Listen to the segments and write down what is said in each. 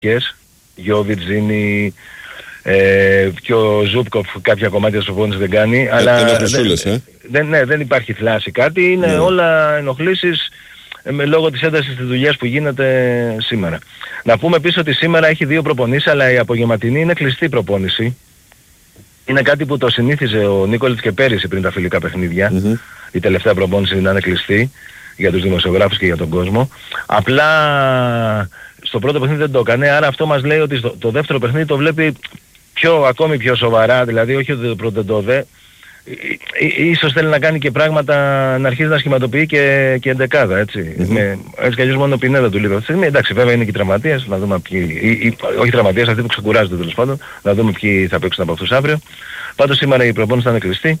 Γιώβιτς, Ζήνη και ο Ζούπκοφ κάποια κομμάτια της προπόνησης δεν κάνει, αλλά δεν υπάρχει θλάση κάτι, είναι όλα ενοχλήσεις λόγω της έντασης της δουλειάς που γίνεται σήμερα. Να πούμε επίσης ότι σήμερα έχει 2 προπονήσεις, αλλά η απογευματινή είναι κλειστή προπόνηση. Είναι κάτι που το συνήθιζε ο Νίκολιτς και πέρυσι πριν τα φιλικά παιχνίδια. Η τελευταία προπόνηση να είναι κλειστή για τους δημοσιογράφους και για τον κόσμο. Απλά στο πρώτο παιχνίδι δεν το έκανε, άρα αυτό μας λέει ότι το δεύτερο παιχνίδι το βλέπει ακόμη πιο σοβαρά, δηλαδή όχι ότι το πρώτο το δε. Ίσως θέλει να κάνει και πράγματα, να αρχίσει να σχηματοποιεί και εντεκάδα, έτσι. Έτσι κι αλλιώς μόνο ο Πινέδα του λείπει αυτή τη στιγμή. Εντάξει, βέβαια είναι και οι τραυματίες, να δούμε ποιοι, όχι τραυματίες, αυτοί που ξεκουράζονται τέλος πάντων, να δούμε ποιοι θα παίξουν από αυτούς αύριο. Πάντως σήμερα η προπόνηση θα είναι κλειστή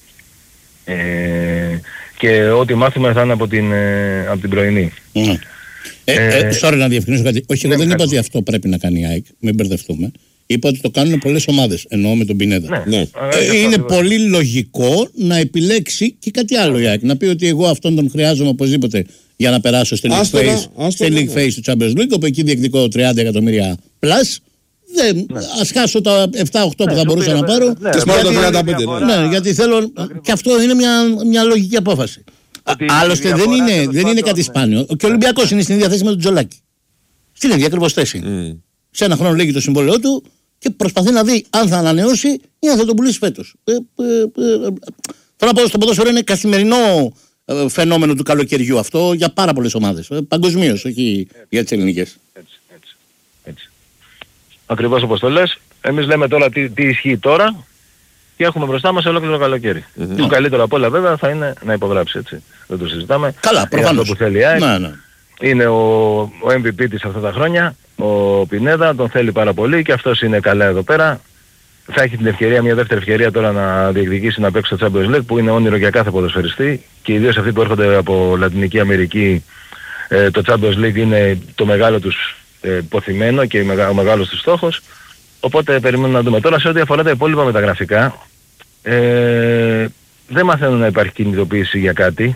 και ό,τι μάθουμε θα είναι από την πρωινή. Sorry να διευκρινίσω κάτι. Όχι, εγώ δεν είπα ότι αυτό πρέπει να κάνει η ΑΕΚ, μην μπερδευτούμε. Είπα ότι το κάνουν πολλές ομάδες, εννοώ με τον Πινέδα. Είναι πολύ λογικό να επιλέξει και κάτι άλλο η ΑΕΚ. Να πει ότι εγώ αυτόν τον χρειάζομαι οπωσδήποτε για να περάσω στη League Phase του Champions League, όπου εκεί διεκδικώ 30 εκατομμύρια plus. Ας χάσω τα 7-8 που θα μπορούσα να πάρω. Ναι, γιατί θέλω. Και αυτό είναι μια λογική απόφαση. Άλλωστε δεν είναι κάτι σπάνιο. Και ο Ολυμπιακός είναι στην ίδια θέση με τον Τζολάκη. Στην ίδια ακριβώς θέση. Σε ένα χρόνο λύγει το συμβόλαιό του και προσπαθεί να δει αν θα ανανεώσει ή αν θα τον πουλήσει φέτος. Θέλω να πω, στο ποδόσφαιρο είναι καθημερινό φαινόμενο του καλοκαιριού αυτό για πάρα πολλές ομάδες. Παγκοσμίως, όχι για τις ελληνικές. Έτσι. Ακριβώς όπως το λες. Εμείς λέμε τώρα τι ισχύει τώρα και έχουμε μπροστά μας ολόκληρο καλοκαίρι. Το καλύτερο από όλα βέβαια θα είναι να υπογράψει, έτσι. Δεν το συζητάμε. Καλά, προφανώς. Αυτό που θέλει η ΑΕΚ. Είναι ο MVP της αυτά τα χρόνια, ο Πινέδα, τον θέλει πάρα πολύ και αυτός είναι καλά εδώ πέρα. Θα έχει την ευκαιρία, μια δεύτερη ευκαιρία τώρα να διεκδικήσει να παίξει το Champions League, που είναι όνειρο για κάθε ποδοσφαιριστή, και ιδίως αυτοί που έρχονται από Λατινική Αμερική. Το Champions League είναι το μεγάλο τους ποθημένο και ο μεγάλος τους στόχος, οπότε περιμένουμε να δούμε. Τώρα σε ό,τι αφορά τα υπόλοιπα μεταγραφικά, δεν μαθαίνω να υπάρχει κινητοποίηση για κάτι.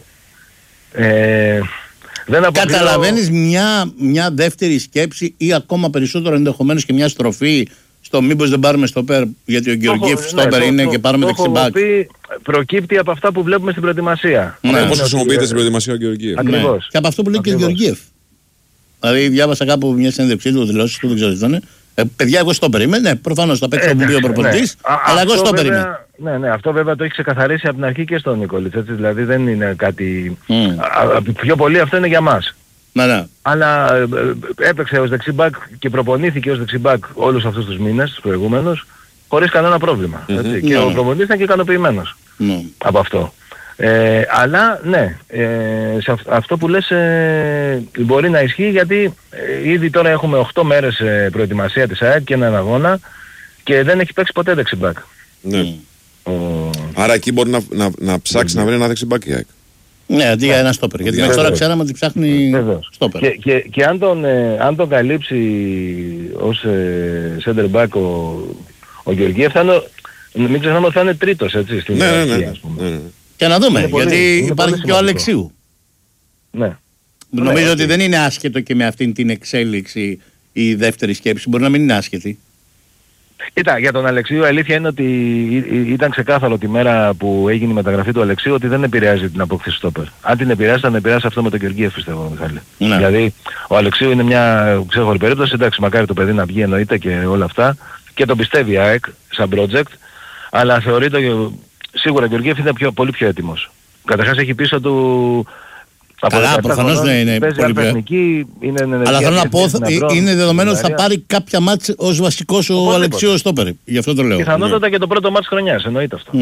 Καταλαβαίνεις μια δεύτερη σκέψη ή ακόμα περισσότερο ενδεχομένως και μια στροφή στο μήπως δεν πάρουμε στόπερ, γιατί ο Γεωργίεφ στόπερ είναι και πάρουμε δεξιμπάκ. Προκύπτει από αυτά που βλέπουμε στην προετοιμασία. Πώς χρησιμοποιείται στην προετοιμασία ο Γεωργίεφ. Ακριβώς. Και από αυτό που λέει και ο Γεωργίεφ. Δηλαδή διάβασα κάπου μια συνέντευξή του, δηλώσεις του, δεν ξέρω τι ήταν. Παιδιά, εγώ στόπερ είμαι. Ναι, προφανώς θα παίξω από δύο προπονητής, αλλά εγώ στόπερ είμαι. Ναι, αυτό βέβαια το έχει ξεκαθαρίσει από την αρχή και στον Νίκολιτς, έτσι, δηλαδή δεν είναι κάτι. Πιο πολύ αυτό είναι για μας. Ναι. Αλλά έπαιξε ως δεξιμπάκ και προπονήθηκε ως δεξιμπάκ όλους αυτούς τους μήνες, τους προηγούμενους, χωρίς κανένα πρόβλημα. Και ο προπονητής ήταν και ικανοποιημένος από αυτό. Αλλά ναι, σε αυτό που λες μπορεί να ισχύει, γιατί ήδη τώρα έχουμε 8 μέρες προετοιμασία της ΑΕΚ και έναν αγώνα και δεν έχει παίξει ποτέ δεξιμπάκ. Ναι. Άρα εκεί μπορεί να ψάξει να βρει ένα δεξιμπάκ η ΑΕΚ. Ναι, αντί για ένα στόπερ. Γιατί μέχρι τώρα ξέραμε ότι ψάχνει στόπερ. Και αν τον καλύψει ως center back ο Γεωργίεφ, μην ξεχνάμε ότι θα είναι τρίτος, έτσι, στην ιεραρχία, ας πούμε. Και να δούμε, γιατί υπάρχει και ο Αλεξίου. Ναι. Νομίζω ότι δεν είναι άσχετο και με αυτήν την εξέλιξη η δεύτερη σκέψη. Μπορεί να μην είναι άσχετη. Κοίτα, για τον Αλεξίου η αλήθεια είναι ότι ήταν ξεκάθαρο τη μέρα που έγινε η μεταγραφή του Αλεξίου ότι δεν επηρεάζει την απόκτηση στόπερ. Αν την επηρεάζει, θα την επηρεάσει αυτό με τον Γεωργίεφ, πιστεύω, Μιχάλη. Ναι. Δηλαδή ο Αλεξίου είναι μια ξέχωρη περίπτωση. Εντάξει, μακάρι το παιδί να βγει, εννοείται, και όλα αυτά. Και τον πιστεύει η ΑΕΚ σαν project. Αλλά θεωρείται σίγουρα ο Γεωργίεφ είναι πολύ πιο έτοιμος. Καταρχάς έχει πίσω του. Καλά, προφανώς είναι πολύ πιο. Αλλά θέλω να πω, είναι δεδομένο ότι θα πάρει κάποια μάτς ως βασικός ο Αλεξίου στόπερ. Γι' αυτό το λέω. Πιθανότατα και το πρώτο μάτς χρονιάς. Εννοείται αυτό.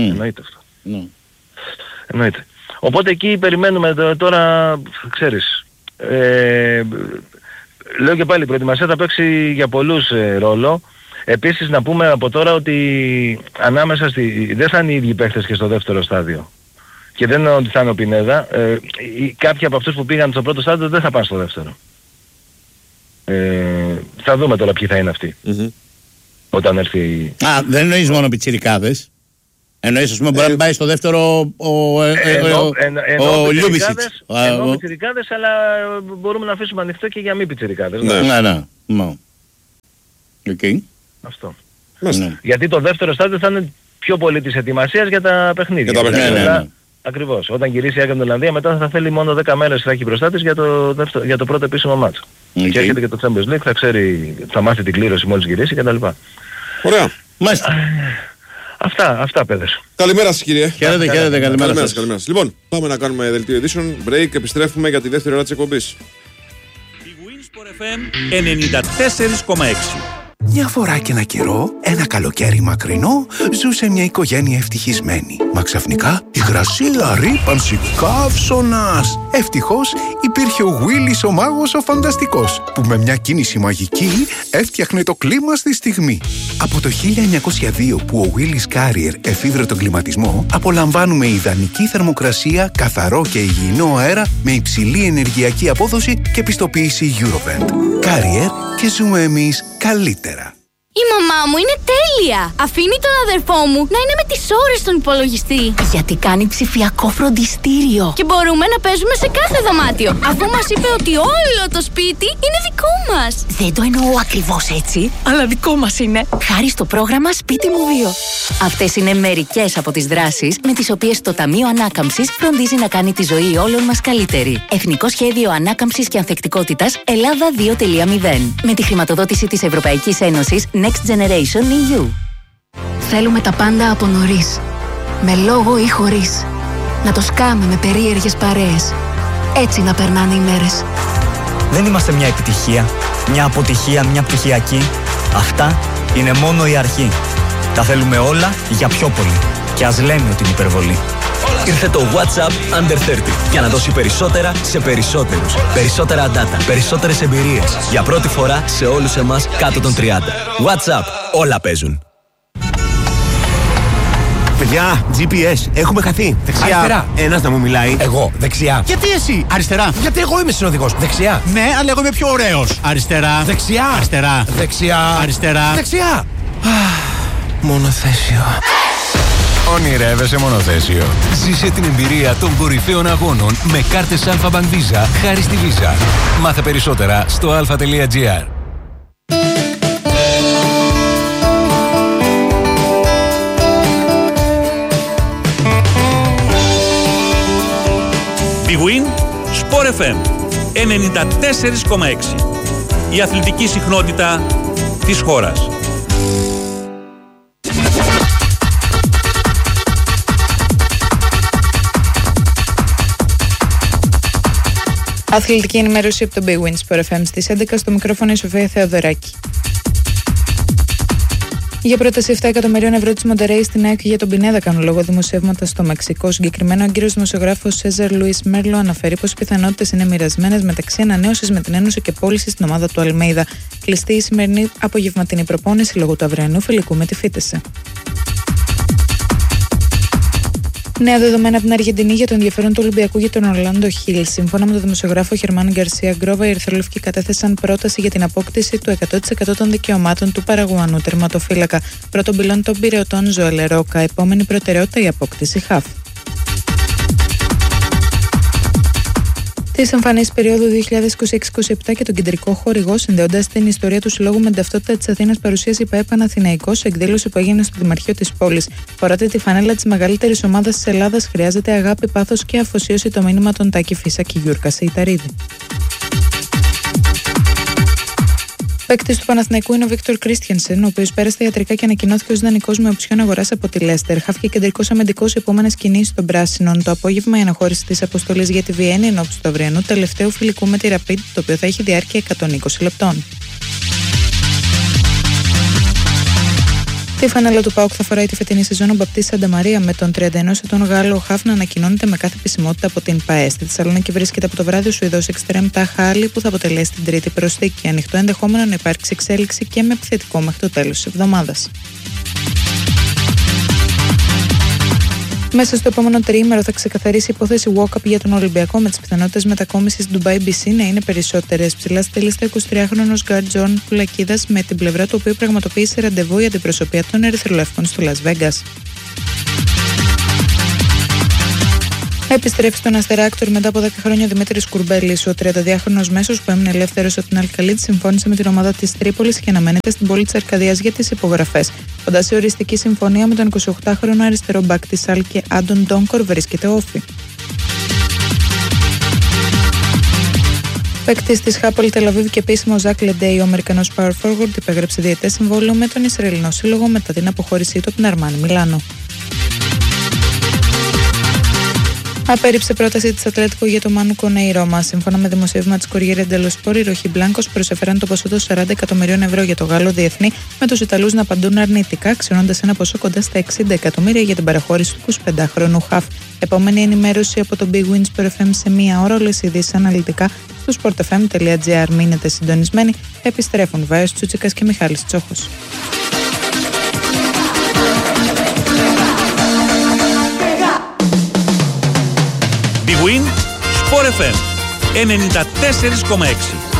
Εννοείται. Οπότε εκεί περιμένουμε τώρα, ξέρεις. Λέω και πάλι, η προετοιμασία θα παίξει για πολλούς ρόλο. Επίσης να πούμε από τώρα ότι ανάμεσα δεν θα είναι οι ίδιοι παίχτες και στο δεύτερο στάδιο. Και δεν είναι ότι θα είναι ο Πινέδα. Κάποιοι από αυτούς που πήγαν στο πρώτο στάδιο δεν θα πάνε στο δεύτερο. Θα δούμε τώρα ποιοι θα είναι αυτοί. Όταν έρθει. Δεν εννοείς μόνο πιτσιρικάδες. Εννοείς, ας πούμε, μπορεί να πάει στο δεύτερο ο Λιούμπισιτς. Εννοώ πιτσιρικάδες, αλλά μπορούμε να αφήσουμε ανοιχτό και για μη πιτσιρικάδες. Ναι. Okay. Αυτό. Γιατί το δεύτερο στάδιο θα είναι πιο πολύ της ετοιμασίας για τα παιχνίδια. Ναι. Ακριβώς. Όταν γυρίσει η ΑΕΚ με την Ολλανδία, μετά θα θέλει μόνο 10 μέρες θα έχει μπροστά της για το πρώτο επίσημο μάτς. Και έρχεται και το Champions League, θα ξέρει, θα μάθει την κλήρωση μόλις γυρίσει κτλ. Ωραία. Μάλιστα. Αυτά παιδες. Καλημέρα σας κύριε. Χαίρετε, καλημέρα σας. Λοιπόν, πάμε να κάνουμε δελτίο ειδήσεων. Break, επιστρέφουμε για τη δεύτερη ώρα της εκπομπής. Η Winsport FM 94,6. Μια φορά και ένα καιρό, ένα καλοκαίρι μακρινό, ζούσε μια οικογένεια ευτυχισμένη. Μα ξαφνικά, υγρασία, ρύπανση, καύσωνας. Ευτυχώς, υπήρχε ο Γουίλης ο μάγος ο φανταστικός, που με μια κίνηση μαγική έφτιαχνε το κλίμα στη στιγμή. Από το 1902 που ο Willis Carrier εφήβρε τον κλιματισμό, απολαμβάνουμε ιδανική θερμοκρασία, καθαρό και υγιεινό αέρα με υψηλή ενεργειακή απόδοση και πιστοποίηση Eurovent. Carrier, και ζούμε εμείς καλύτερα. Η μαμά μου είναι τέλεια! Αφήνει τον αδερφό μου να είναι με τις ώρες στον υπολογιστή. Γιατί κάνει ψηφιακό φροντιστήριο. Και μπορούμε να παίζουμε σε κάθε δωμάτιο. Αφού μας είπε ότι όλο το σπίτι είναι δικό μας. Δεν το εννοώ ακριβώς έτσι, αλλά δικό μας είναι. Χάρη στο πρόγραμμα Σπίτι μου 2. Αυτές είναι μερικές από τις δράσεις με τις οποίες το Ταμείο Ανάκαμψης φροντίζει να κάνει τη ζωή όλων μας καλύτερη. Εθνικό Σχέδιο Ανάκαμψης και Ανθεκτικότητας Ελλάδα 2.0. Με τη χρηματοδότηση της Ευρωπαϊκής Ένωσης Next Generation EU. Θέλουμε τα πάντα από νωρίς. Με λόγο ή χωρίς. Να το σκάμε με περίεργες παρέες. Έτσι να περνάνε οι μέρες. Δεν είμαστε μια επιτυχία, μια αποτυχία, μια πτυχιακή. Αυτά είναι μόνο η αρχή. Τα θέλουμε όλα για πιο πολύ. Και ας λέμε ότι είναι υπερβολή. Ήρθε το WhatsApp Under 30 για να δώσει περισσότερα σε περισσότερους. Περισσότερα data, περισσότερες εμπειρίες. Για πρώτη φορά σε όλους εμάς κάτω των 30. WhatsApp, όλα παίζουν. Παιδιά, GPS, έχουμε χαθεί. Δεξιά. Αριστερά. Ένας να μου μιλάει. Εγώ. Δεξιά. Γιατί εσύ? Αριστερά. Γιατί εγώ είμαι συνοδηγός. Δεξιά. Ναι, αλλά εγώ είμαι πιο ωραίος. Αριστερά. Δεξιά. Αριστερά. Δεξιά. Αριστερά. Δεξιά. Μονοθέσιο. Ονειρεύεσαι μονοθέσιο. Ζήσε την εμπειρία των κορυφαίων αγώνων με κάρτες Alpha Bank Visa χάρη στη Visa. Μάθε περισσότερα στο alpha.gr. Big Win Sport FM 94,6. Η αθλητική συχνότητα της χώρας. Αθλητική ενημέρωση από το Big Win Sport FM στις 11, στο μικρόφωνο η Σοφία Θεοδωράκη. Για πρόταση 7 εκατομμυρίων ευρώ της Μοντερέη στην ΑΕΚ για τον Πινέδα κάνουν λόγο δημοσιεύματα στο Μεξικό. Συγκεκριμένα, ο κύριος δημοσιογράφος Σέζαρ Λουίς Μέρλο αναφέρει πως οι πιθανότητες είναι μοιρασμένες μεταξύ ανανέωσης με την Ένωση και πώληση στην ομάδα του Αλμέιδα. Κλειστή η σημερινή απογευματινή προπόνηση λόγω του αυριανού φιλικού με τη Φίτεσε. Νέα δεδομένα από την Αργεντινή για το ενδιαφέρον του Ολυμπιακού για τον Ορλάντο Χιλ. Σύμφωνα με τον δημοσιογράφο Γερμάνο Γκαρσία Γκρόβα, οι ερυθρόλευκοι κατέθεσαν πρόταση για την απόκτηση του 100% των δικαιωμάτων του Παραγουανού τερματοφύλακα. Πρώτον πυλών των Πειραιωτών Ζωέλε Ρόκα. Επόμενη προτεραιότητα η απόκτηση χαφ. Τη εμφανής περίοδου 2026-27 και τον κεντρικό χορηγό, συνδέοντας την ιστορία του συλλόγου με την ταυτότητα της Αθήνας, παρουσίασε η ΠαΕ Παναθηναϊκός σε εκδήλωση που έγινε στο Δημαρχείο της πόλης. Φοράτε τη φανέλα της μεγαλύτερης ομάδας της Ελλάδας. Χρειάζεται αγάπη, πάθος και αφοσίωση, το μήνυμα των Τάκη Φίσα και Γιούρκα Σεϊταρίδη. Παίκτης του Παναθηναϊκού είναι ο Βίκτορ Κρίστιανσεν, ο οποίος πέρασε τα ιατρικά και ανακοινώθηκε ως δανεικός με οψιόν αγοράς από τη Λέστερ. Χάφηκε κεντρικός αμυντικός, επόμενες κινήσεις των Πράσινων. Το απόγευμα η αναχώρηση της αποστολής για τη Βιέννη ενόψει του αυριανού τελευταίου φιλικού με τη Rapid, το οποίο θα έχει διάρκεια 120 λεπτών. Τη φανέλα του ΠΑΟΚ θα φοράει τη φετινή σεζόν ο Μπαπτής Σανταμαρία, με τον 31 ετών Γάλλο Χαφ να ανακοινώνεται με κάθε επισημότητα από την ΠαΕ. Στη Θεσσαλονίκη βρίσκεται από το βράδυ ο Σουηδός εξτρέμ Τάχα Άλλη, που θα αποτελέσει την τρίτη προσθήκη. Ανοιχτό ενδεχόμενο να υπάρξει εξέλιξη και με επιθετικό μέχρι το τέλος της εβδομάδας. Μέσα στο επόμενο τριήμερο θα ξεκαθαρίσει η υπόθεση walk-up για τον Ολυμπιακό, με τις πιθανότητες μετακόμισης Dubai BC να είναι περισσότερες. Ψηλά στέλνει στα 23χρονος Γκάρτ Τζον Πουλακίδας, με την πλευρά του οποίου πραγματοποίησε ραντεβού η αντιπροσωπεία των Ερυθρολεύκων στο Las Vegas. Επιστρέφει στον Αστεράκτορ μετά από 10 χρόνια ο Δημήτρης Κουρμπέλης. Ο 32χρονος μέσος που έμεινε ελεύθερος από την Αλκαλίτ συμφώνησε με την ομάδα της Τρίπολης και αναμένεται στην πόλη της Αρκαδίας για τις υπογραφές. Κοντά σε οριστική συμφωνία με τον 28χρονο αριστερό μπακ της Άλκε Άντων Ντόγκορ βρίσκεται ο Όφη. Παίκτης της Χάπολ Τελαβίβ και επίσημο Ζακ Λεντέι, ο Αμερικανός power forward, υπέγραψε διετές συμβόλαιο με τον Ισραηλινό σύλλογο μετά την αποχώρησή του από την Αρμάνι Μιλάνο. Απέρριψε πρόταση της Ατλέτικο για το Μάνου Κονέ η Ρώμα. Σύμφωνα με δημοσίευμα της Κοριέρε ντελο Σπόρ, οι Ροχιμπλάνκος προσέφεραν το ποσό των 40 εκατομμυρίων ευρώ για το Γάλλο διεθνή, με τους Ιταλούς να απαντούν αρνητικά, αξιώνοντας ένα ποσό κοντά στα 60 εκατομμύρια για την παραχώρηση του 25χρονου χαφ. Επόμενη ενημέρωση από το Big Wins Sport FM σε μία ώρα. Όλες οι ειδήσεις αναλυτικά στο sportfm.gr. Μείνετε συντονισμένοι. Επιστρέφουν Βάιος Τσούτσικας και Μιχάλης Τσόχος. Big Win Sport FM 94,6.